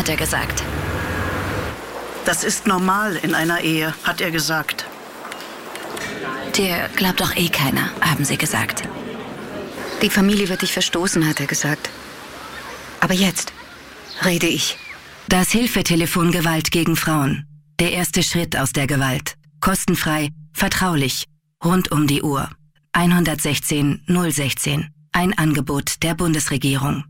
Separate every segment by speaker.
Speaker 1: hat er gesagt.
Speaker 2: Das ist normal in einer Ehe, hat er gesagt.
Speaker 1: Dir glaubt doch eh keiner, haben sie gesagt.
Speaker 3: Die Familie wird dich verstoßen, hat er gesagt. Aber jetzt rede ich.
Speaker 4: Das Hilfetelefon Gewalt gegen Frauen. Der erste Schritt aus der Gewalt. Kostenfrei, vertraulich, rund um die Uhr. 116 016. Ein Angebot der Bundesregierung.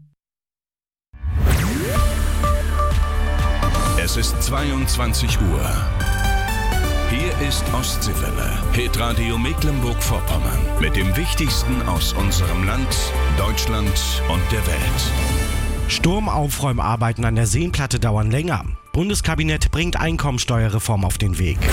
Speaker 5: Es ist 22 Uhr. Hier ist Ostseewelle, Hitradio Mecklenburg-Vorpommern. Mit dem Wichtigsten aus unserem Land, Deutschland und der Welt.
Speaker 6: Sturmaufräumarbeiten an der Seenplatte dauern länger. Bundeskabinett bringt Einkommensteuerreform auf den Weg.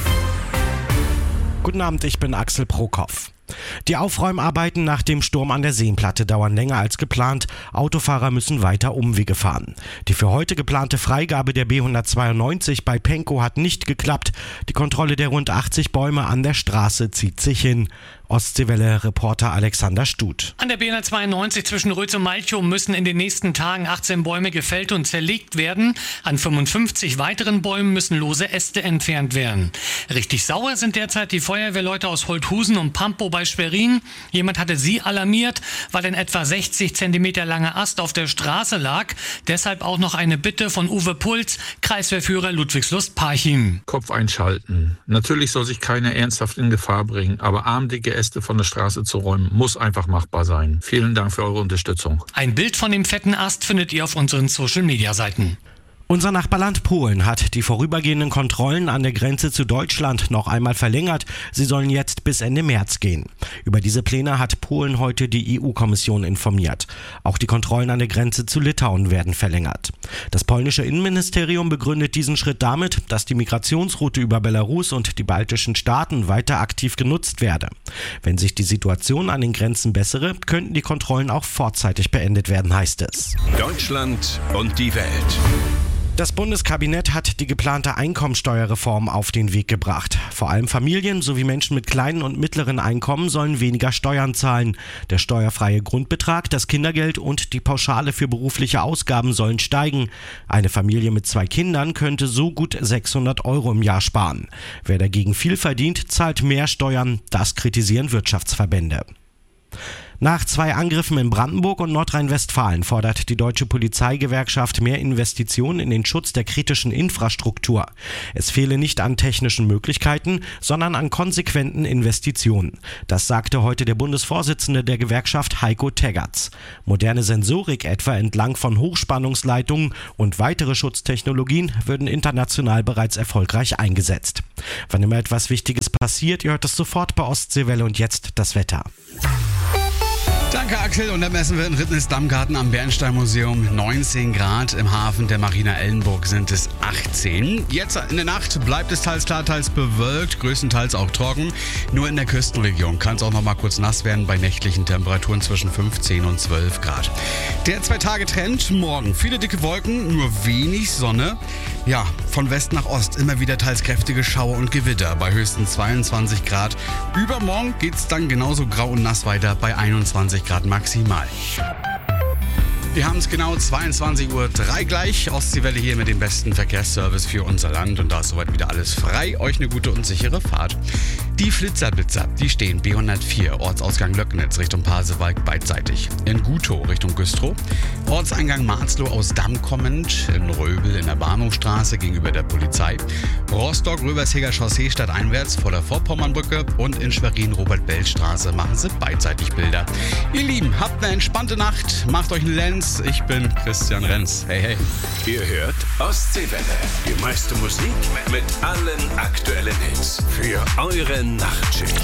Speaker 6: Guten Abend, ich bin Axel Prokopf. Die Aufräumarbeiten nach dem Sturm an der Seenplatte dauern länger als geplant. Autofahrer müssen weiter Umwege fahren. Die für heute geplante Freigabe der B192 bei Penkow hat nicht geklappt. Die Kontrolle der rund 80 Bäume an der Straße zieht sich hin. Ostseewelle-Reporter Alexander Stut.
Speaker 7: An der B192 zwischen Rötz und Malchow müssen in den nächsten Tagen 18 Bäume gefällt und zerlegt werden. An 55 weiteren Bäumen müssen lose Äste entfernt werden. Richtig sauer sind derzeit die Feuerwehrleute aus Holthusen und Pampow bei Schwerin. Jemand hatte sie alarmiert, weil ein etwa 60 cm langer Ast auf der Straße lag. Deshalb auch noch eine Bitte von Uwe Puls, Kreiswehrführer Ludwigslust-Parchim.
Speaker 8: Kopf einschalten. Natürlich soll sich keiner ernsthaft in Gefahr bringen, aber armdicke Äste von der Straße zu räumen, muss einfach machbar sein. Vielen Dank für eure Unterstützung.
Speaker 7: Ein Bild von dem fetten Ast findet ihr auf unseren Social-Media-Seiten.
Speaker 6: Unser Nachbarland Polen hat die vorübergehenden Kontrollen an der Grenze zu Deutschland noch einmal verlängert. Sie sollen jetzt bis Ende März gehen. Über diese Pläne hat Polen heute die EU-Kommission informiert. Auch die Kontrollen an der Grenze zu Litauen werden verlängert. Das polnische Innenministerium begründet diesen Schritt damit, dass die Migrationsroute über Belarus und die baltischen Staaten weiter aktiv genutzt werde. Wenn sich die Situation an den Grenzen bessere, könnten die Kontrollen auch vorzeitig beendet werden, heißt es.
Speaker 5: Deutschland und die Welt.
Speaker 6: Das Bundeskabinett hat die geplante Einkommensteuerreform auf den Weg gebracht. Vor allem Familien sowie Menschen mit kleinen und mittleren Einkommen sollen weniger Steuern zahlen. Der steuerfreie Grundbetrag, das Kindergeld und die Pauschale für berufliche Ausgaben sollen steigen. Eine Familie mit 2 Kindern könnte so gut 600 € im Jahr sparen. Wer dagegen viel verdient, zahlt mehr Steuern. Das kritisieren Wirtschaftsverbände. Nach 2 Angriffen in Brandenburg und Nordrhein-Westfalen fordert die Deutsche Polizeigewerkschaft mehr Investitionen in den Schutz der kritischen Infrastruktur. Es fehle nicht an technischen Möglichkeiten, sondern an konsequenten Investitionen. Das sagte heute der Bundesvorsitzende der Gewerkschaft Heiko Teggerts. Moderne Sensorik etwa entlang von Hochspannungsleitungen und weitere Schutztechnologien würden international bereits erfolgreich eingesetzt. Wann immer etwas Wichtiges passiert, ihr hört es sofort bei Ostseewelle und jetzt das Wetter.
Speaker 9: Danke Axel, und dann messen wir in Rittnes-Dammgarten am Bernstein-Museum 19 Grad. Im Hafen der Marina Ellenburg sind es 18. Jetzt in der Nacht bleibt es teils klar, teils bewölkt, größtenteils auch trocken. Nur in der Küstenregion kann es auch noch mal kurz nass werden bei nächtlichen Temperaturen zwischen 15 und 12 Grad. Der 2-Tage-Trend, morgen viele dicke Wolken, nur wenig Sonne. Ja, von West nach Ost immer wieder teils kräftige Schauer und Gewitter bei höchstens 22 Grad. Übermorgen geht es dann genauso grau und nass weiter bei 21 Grad maximal. Wir haben es genau 22:03 Uhr gleich. Ostseewelle hier mit dem besten Verkehrsservice für unser Land. Und da ist soweit wieder alles frei. Euch eine gute und sichere Fahrt. Die Flitzer-Blitzer, die stehen B104, Ortsausgang Löcknitz Richtung Pasewalk beidseitig. In Gutow Richtung Güstrow. Ortseingang Marzloh aus Damm kommend. In Röbel in der Bahnhofstraße gegenüber der Polizei. Rostock-Röbersheger Chaussee stadteinwärts vor der Vorpommernbrücke. Und in Schwerin Robert-Bell-Straße machen sie beidseitig Bilder. Ihr Lieben, habt eine entspannte Nacht. Macht euch einen Lenz. Ich bin Christian Renz. Hey, hey.
Speaker 5: Ihr hört Ostseewelle. Die meiste Musik mit allen aktuellen Hits. Für eure Nachtschicht.